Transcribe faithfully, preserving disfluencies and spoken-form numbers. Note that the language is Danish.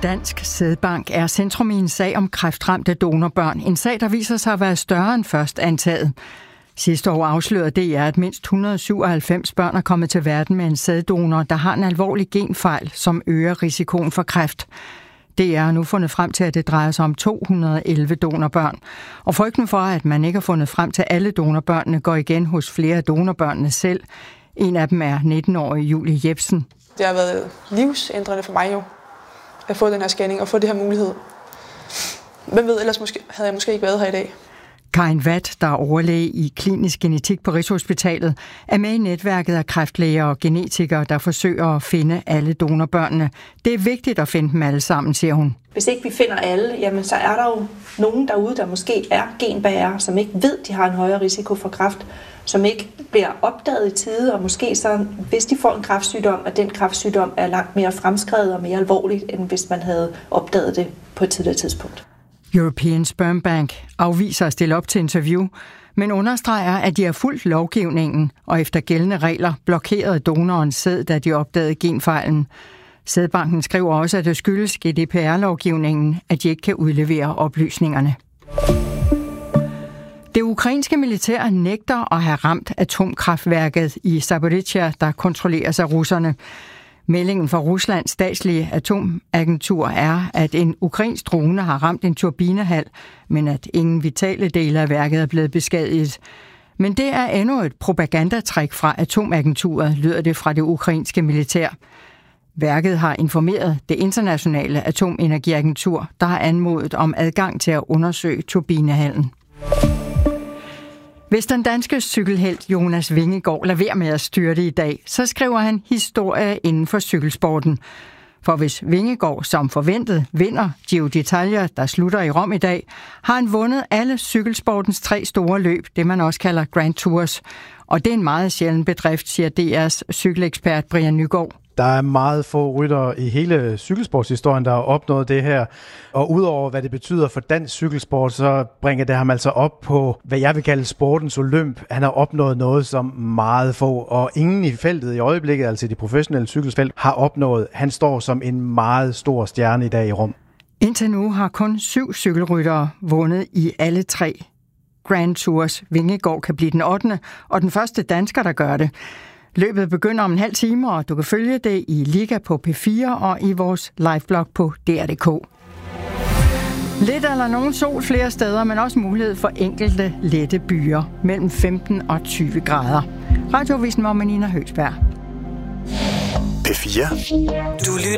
Dansk Sædbank er centrum i en sag om kræftramte donorbørn. En sag, der viser sig at være større end først antaget. Sidste år afslørede D R, at mindst et hundrede og syvoghalvfems børn er kommet til verden med en sæddonor, der har en alvorlig genfejl, som øger risikoen for kræft. D R har nu fundet frem til, at det drejer sig om to hundrede og elleve donorbørn. Og frygten for, at man ikke har fundet frem til alle donorbørnene, går igen hos flere af donorbørnene selv. En af dem er nitten-årige Julie Jebsen. Det har været livsændrende for mig jo, at få den her scanning og få det her mulighed. Hvem ved, ellers måske, havde jeg måske ikke været her i dag. Karin Watt, der er overlæge i klinisk genetik på Rigshospitalet, er med i netværket af kræftlæger og genetikere, der forsøger at finde alle donorbørnene. Det er vigtigt at finde dem alle sammen, siger hun. Hvis ikke vi finder alle, jamen så er der jo nogen derude, der måske er genbærere, som ikke ved, de har en højere risiko for kræft, som ikke bliver opdaget i tide, og måske så, hvis de får en kræftsygdom, at den kræftsygdom er langt mere fremskredet og mere alvorligt, end hvis man havde opdaget det på et tidligere tidspunkt. European Sperm Bank afviser at stille op til interview, men understreger, at de har fulgt lovgivningen og efter gældende regler blokerede donorens sæd, da de opdagede genfejlen. Sædbanken skriver også, at det skyldes G D P R-lovgivningen, at de ikke kan udlevere oplysningerne. Det ukrainske militær nægter at have ramt atomkraftværket i Zaporizhzhia, der kontrolleres af russerne. Meldingen fra Ruslands statslige atomagentur er, at en ukrainsk drone har ramt en turbinehal, men at ingen vitale dele af værket er blevet beskadiget. Men det er endnu et propagandatrik fra atomagenturet, lyder det fra det ukrainske militær. Værket har informeret det internationale atomenergiagentur, der har anmodet om adgang til at undersøge turbinehallen. Hvis den danske cykelhelt Jonas Vingegaard lader være med at styrte i dag, så skriver han historie inden for cykelsporten. For hvis Vingegaard som forventet vinder Giro d'Italia, der slutter i Rom i dag, har han vundet alle cykelsportens tre store løb, det man også kalder Grand Tours. Og det er en meget sjælden bedrift, siger D R's cykelekspert Brian Nygaard. Der er meget få ryttere i hele cykelsportshistorien, der har opnået det her. Og udover hvad det betyder for dansk cykelsport, så bringer det ham altså op på, hvad jeg vil kalde sportens olymp. Han har opnået noget, som meget få, og ingen i feltet i øjeblikket, altså de professionelle cykelsfelt, har opnået. Han står som en meget stor stjerne i dag i Rom. Indtil nu har kun syv cykelryttere vundet i alle tre Grand Tours. Vingegaard kan blive den ottende og den første dansker, der gør det. Løbet begynder om en halv time, og du kan følge det i Liga på P fire og i vores liveblog på D R punktum d k. Lidt eller nogen sol flere steder, men også mulighed for enkelte lette byer mellem femten og tyve grader. Radioavisen var med Nina Høgsberg. P fire. Du